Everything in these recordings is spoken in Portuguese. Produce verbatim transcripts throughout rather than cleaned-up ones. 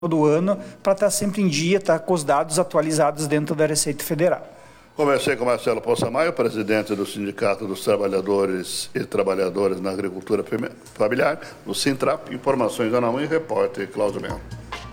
do ano para estar sempre em dia, estar com os dados atualizados dentro da Receita Federal. Conversei com Marcelo Poçamaio, presidente do Sindicato dos Trabalhadores e Trabalhadoras na Agricultura Familiar, do Sintrap. Informações da Anaú e repórter Cláudio Melo.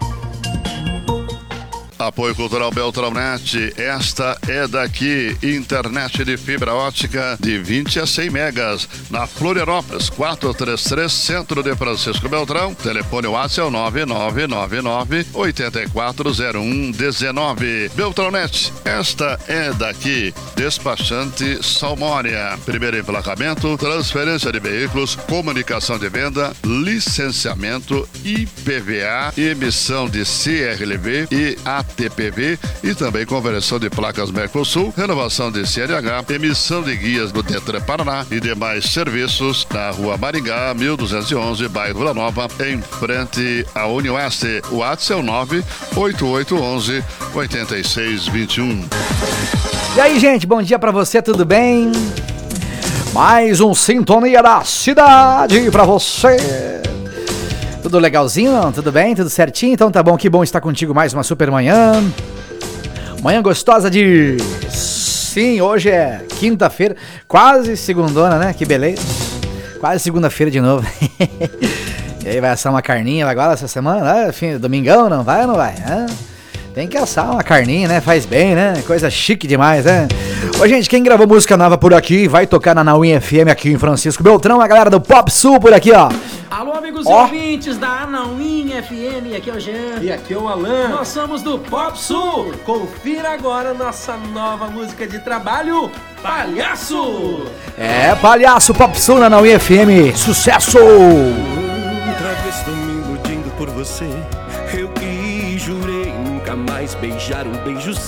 Apoio Cultural Beltrão.net, esta é daqui, internet de fibra ótica de vinte a cem megas, na Florianópolis, quatrocentos e trinta e três, centro de Francisco Beltrão, telefone WhatsApp é o nove nove nove nove, oito quatro zero um um nove. Beltrão.net, esta é daqui, despachante Salmónia, primeiro emplacamento, transferência de veículos, comunicação de venda, licenciamento, I P V A, emissão de C R L V e A T P V e também conversão de placas Mercosul, renovação de C N H, emissão de guias do Detran Paraná e demais serviços na Rua Maringá, mil duzentos e onze, bairro Vila Nova, em frente à Unioeste. O WhatsApp é o nove oito oito um um, oito seis dois um. E aí, gente, bom dia pra você, tudo bem? Mais um Sintonia da Cidade pra você. Tudo legalzinho, não? Tudo bem? Tudo certinho? Então tá bom, que bom estar contigo mais uma super manhã. Manhã gostosa de... Sim, hoje é quinta-feira, quase segundona, né? Que beleza. Quase segunda-feira de novo. E aí, vai assar uma carninha agora essa semana? Ah, fim, domingão, não vai ou não vai? Ah, tem que assar uma carninha, né? Faz bem, né? Coisa chique demais, né? Ô, gente, quem gravou música nova por aqui vai tocar na Anaú F M aqui em Francisco Beltrão, a galera do Pop Sul por aqui, ó. Alô, amigos oh. e ouvintes da Anaú F M, aqui é o Jean. E aqui é o Alan. Nós somos do Pop Sul. Confira agora nossa nova música de trabalho, Palhaço. É, Palhaço, Pop Sul na Anaú F M, sucesso! Outra vez tô me iludindo por você, eu que jurei nunca mais beijar um beijo